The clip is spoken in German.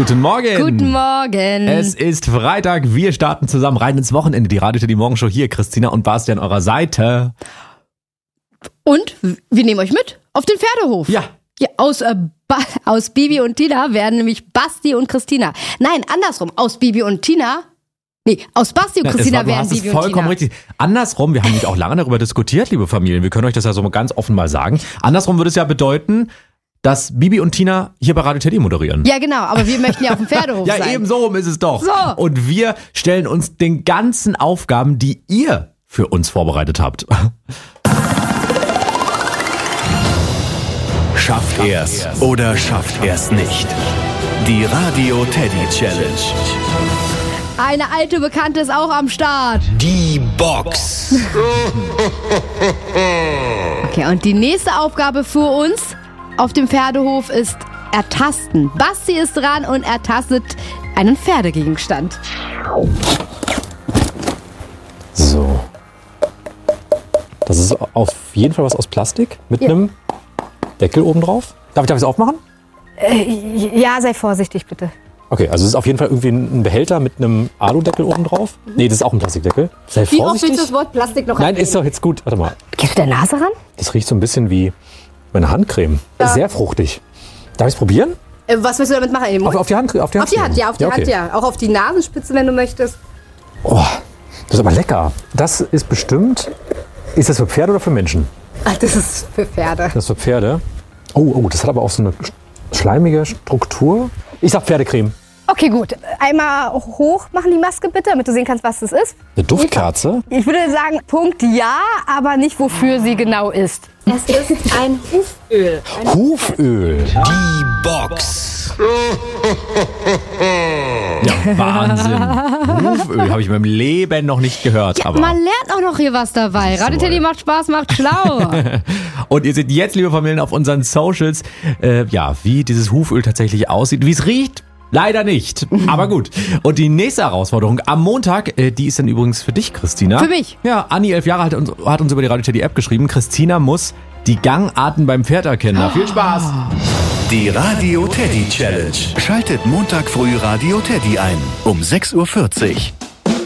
Guten Morgen. Guten Morgen. Es ist Freitag, wir starten zusammen rein ins Wochenende. Die Radio Teddy Morgenshow hier, Christina und Basti an eurer Seite. Und wir nehmen euch mit auf den Pferdehof. Ja. Aus Bibi und Tina werden nämlich Basti und Christina. Nein, andersrum. Aus Basti und Christina werden Bibi und Tina. Vollkommen richtig. Andersrum, wir haben nämlich auch lange darüber diskutiert, liebe Familien. Wir können euch das ja so ganz offen mal sagen. Andersrum würde es ja bedeuten, dass Bibi und Tina hier bei Radio Teddy moderieren. Ja, genau, aber wir möchten ja auf dem Pferdehof sein. Ja, eben so rum ist es doch. So. Und wir stellen uns den ganzen Aufgaben, die ihr für uns vorbereitet habt. Schafft er's oder schafft er's nicht? Die Radio Teddy Challenge. Eine alte Bekannte ist auch am Start. Die Box. Okay, und die nächste Aufgabe für uns auf dem Pferdehof ist Ertasten. Basti ist dran und ertastet einen Pferdegegenstand. So. Das ist auf jeden Fall was aus Plastik mit einem Deckel oben drauf. Darf ich es aufmachen? Ja, sei vorsichtig bitte. Okay, also es ist auf jeden Fall irgendwie ein Behälter mit einem Aludeckel oben drauf. Nee, das ist auch ein Plastikdeckel. Sei Wie oft vorsichtig. willst du das Wort Plastik noch Nein, erwähnen? ist doch jetzt gut. Warte mal. Gehst du der Nase ran? Das riecht so ein bisschen wie meine Handcreme. Sehr fruchtig. Darf ich es probieren? Was willst du damit machen? In den Mund? Auf die Hand? Auf die Hand, ja. Okay. Auch auf die Nasenspitze, wenn du möchtest. Oh, das ist aber lecker. Das ist bestimmt... Ist das für Pferde oder für Menschen? Ach, das ist für Pferde. Das ist für Pferde. Oh, das hat aber auch so eine schleimige Struktur. Ich sag Pferdecreme. Okay, gut. Einmal hoch machen die Maske bitte, damit du sehen kannst, was das ist. Eine Duftkerze? Ich würde sagen, Punkt ja, aber nicht wofür sie genau ist. Es ist ein Huföl. Huföl. Die Box. Ja, Wahnsinn. Huföl habe ich in meinem Leben noch nicht gehört. Ja, aber man lernt auch noch hier was dabei. Radio Teddy macht Spaß, macht schlau. Und ihr seht jetzt, liebe Familien, auf unseren Socials, wie dieses Huföl tatsächlich aussieht. Wie es riecht, leider nicht. Aber gut. Und die nächste Herausforderung am Montag, die ist dann übrigens für dich, Christina. Für mich. Ja, Anni, 11 Jahre alt, hat uns über die Radio Teddy App geschrieben. Christina muss die Gangarten beim Pferd erkennen. Viel Spaß. Die Radio Teddy Challenge. Schaltet Montag früh Radio Teddy ein um 6:40 Uhr.